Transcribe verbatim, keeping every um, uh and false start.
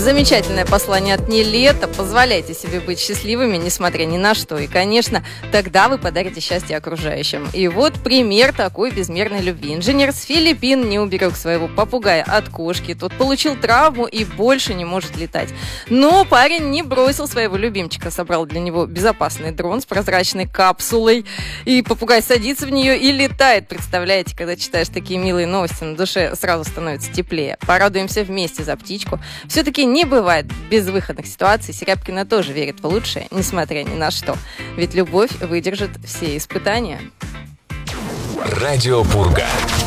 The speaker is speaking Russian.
Замечательное послание от Нилетто. Позволяйте себе быть счастливыми, несмотря ни на что. И, конечно, тогда вы подарите счастье окружающим. И вот пример такой безмерной любви. Инженер с Филиппин не уберег своего попугая от кошки. Тот получил травму и больше не может летать. Но парень не бросил своего любимчика. Собрал для него безопасный дрон с прозрачной капсулой. И попугай садится в нее и летает. Представляете, когда читаешь такие милые новости, на душе сразу становится теплее. Порадуемся вместе за птичку. Все-таки не бывает безвыходных ситуаций. Серябкина тоже верит в лучшее, несмотря ни на что. Ведь любовь выдержит все испытания. Радио Пурга.